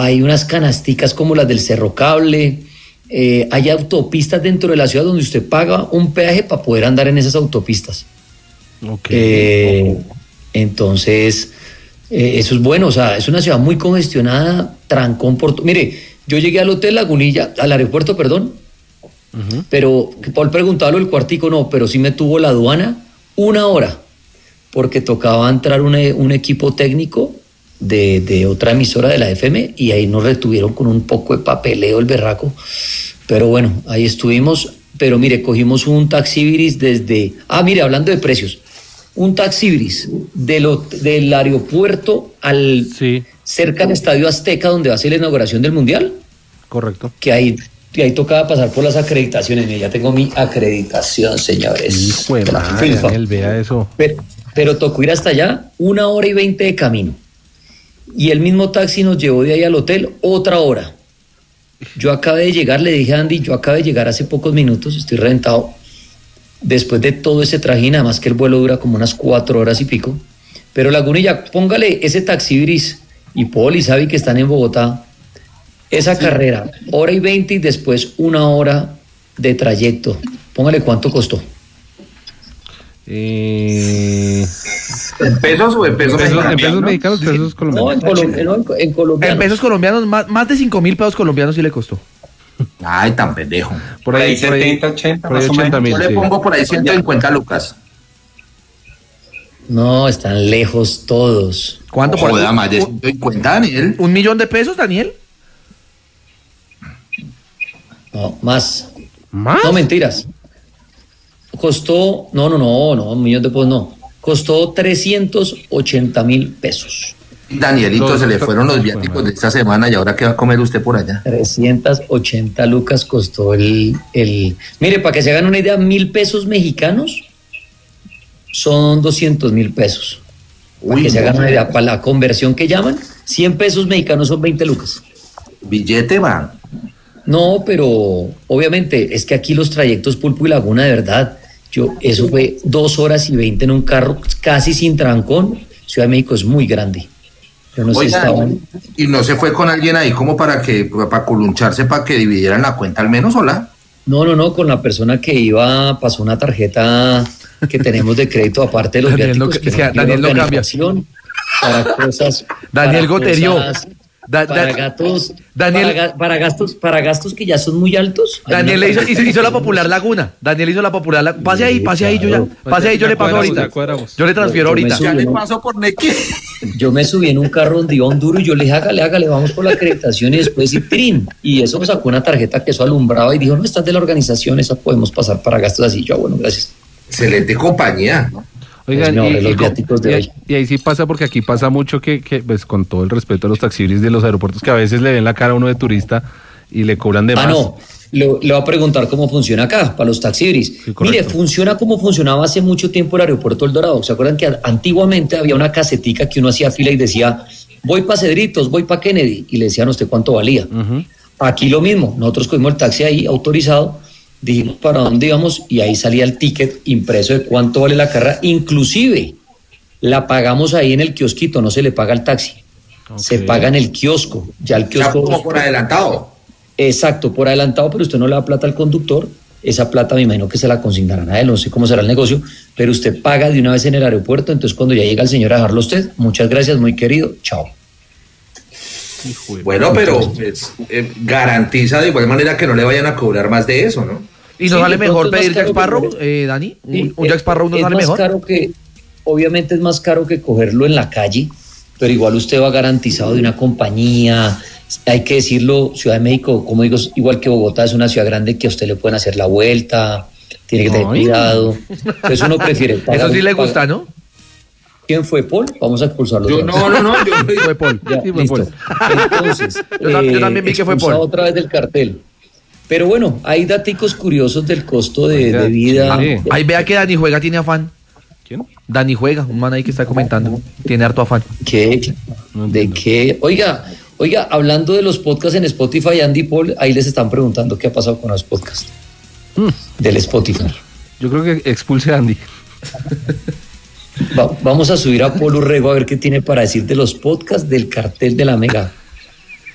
hay unas canasticas como las del Cerro Cable, hay autopistas dentro de la ciudad donde usted paga un peaje para poder andar en esas autopistas. Entonces, eso es bueno, o sea, es una ciudad muy congestionada, trancón por... Mire, yo llegué al Hotel Lagunilla, al aeropuerto, perdón, pero Paul preguntaba lo del cuartico, no, pero sí me tuvo la aduana 1 hora, porque tocaba entrar un equipo técnico de otra emisora de la FM y ahí nos retuvieron con un poco de papeleo el berraco, pero bueno, ahí estuvimos, pero mire, cogimos un taxibiris desde... mire, hablando de precios, un taxibiris del aeropuerto cerca del Estadio Azteca, donde va a ser la inauguración del Mundial. Correcto. Que ahí tocaba pasar por las acreditaciones. Ya tengo mi acreditación, señores. Hijo de madre, Daniel, vea eso. Pero tocó ir hasta allá 1 hora y 20 de camino. Y el mismo taxi nos llevó de ahí al hotel 1 hora. Yo acabé de llegar, le dije a Andy, yo acabé de llegar hace pocos minutos, estoy reventado. Después de todo ese trajín, además que el vuelo dura como unas 4 horas y pico. Pero Lagunilla, póngale ese taxibiris y Paul y Xavi que están en Bogotá, esa carrera, 1 hora y 20 y después 1 hora de trayecto. Póngale cuánto costó. ¿En pesos o en pesos mexicanos? En pesos mexicanos, pesos colombianos. No, en colombianos. En pesos colombianos, más de 5,000 pesos colombianos sí le costó. Ay, tan pendejo. Por ahí 70, 80, por ahí 80,000. Yo le pongo por ahí 150 lucas. No, están lejos todos. ¿Cuánto por ahí? Más de 150, Daniel. ¿1 millón de pesos, Daniel? No, más. ¿Más? No, mentiras. Costó, no, 1 millón de pesos no. Costó 380,000 pesos. Danielito, se le fueron los viáticos de esta semana y ahora qué va a comer usted por allá. 380 lucas costó el... Mire, para que se hagan una idea, 1,000 pesos mexicanos son 200,000 pesos. Para que se hagan una idea, para la conversión que llaman, 100 pesos mexicanos son 20 lucas. Billete, man. No, pero obviamente es que aquí los trayectos Pulpo y Laguna, de verdad, eso fue 2 horas y 20 en un carro casi sin trancón. Ciudad de México es muy grande. Yo no sé ¿y no se fue con alguien ahí como para coluncharse, para que dividieran la cuenta al menos, hola? No, con la persona que iba, pasó una tarjeta que tenemos de crédito aparte de los viáticos. Daniel no cambia. Para cosas... Daniel Goterió. Para gatos, Daniel, para gastos que ya son muy altos. Daniel hizo la popular Laguna. Daniel hizo la popular Laguna. Pase ahí, yo le paso ahorita. Yo le transfiero ahorita. Ya le paso por Nequi. Yo me subí en un carro donde iba un duro y yo le dije, hágale, vamos por la acreditación y después y trin. Y eso me sacó una tarjeta que eso alumbraba y dijo, no, esta es de la organización, esa podemos pasar para gastos así. Yo, bueno, gracias. Excelente compañía, ¿no? Oigan, y ahí sí pasa, porque aquí pasa mucho que pues con todo el respeto a los taxistas de los aeropuertos, que a veces le ven la cara a uno de turista y le cobran de más. No, le voy a preguntar cómo funciona acá, para los taxibris. Sí, mire, funciona como funcionaba hace mucho tiempo el aeropuerto El Dorado. ¿Se acuerdan que antiguamente había una casetica que uno hacía fila y decía, voy para Cedritos, voy para Kennedy? Y le decían a usted cuánto valía. Aquí lo mismo, nosotros cogimos el taxi ahí autorizado, dijimos para dónde íbamos y ahí salía el ticket impreso de cuánto vale la carrera. Inclusive la pagamos ahí en el kiosquito, no se le paga al taxi, se paga en el kiosco. Ya el kiosco, como por adelantado. Exacto, por adelantado, pero usted no le da plata al conductor. Esa plata me imagino que se la consignarán a él, no sé cómo será el negocio, pero usted paga de una vez en el aeropuerto. Entonces cuando ya llega el señor a dejarlo usted, muchas gracias, muy querido, chao. Bueno, pero pues, garantiza de igual manera que no le vayan a cobrar más de eso, ¿no? ¿Y no sale mejor pedir Jack Sparrow, Dani? ¿Un Jack Sparrow no sale mejor? Caro que, obviamente es más caro que cogerlo en la calle, pero igual usted va garantizado de una compañía. Hay que decirlo, Ciudad de México, como digo, igual que Bogotá, es una ciudad grande que a usted le pueden hacer la vuelta, tiene que tener cuidado. Entonces uno prefiere pagar. Eso sí le gusta, ¿no? ¿Quién fue, Paul? Vamos a expulsarlo. No, fue Paul. Ya, sí, fue listo. Paul. Entonces, yo también vi que fue Paul. Otra vez del cartel. Pero bueno, hay daticos curiosos del costo de vida. Sí. Ahí vea que Dani Juega tiene afán. ¿Quién? Dani Juega, un man ahí que está comentando. Tiene harto afán. ¿Qué? ¿De qué? Oiga, hablando de los podcasts en Spotify, Andy y Paul, ahí les están preguntando qué ha pasado con los podcasts del Spotify. Yo creo que expulse a Andy. Vamos a subir a Paul Urrego a ver qué tiene para decir de los podcasts del cartel de la Mega.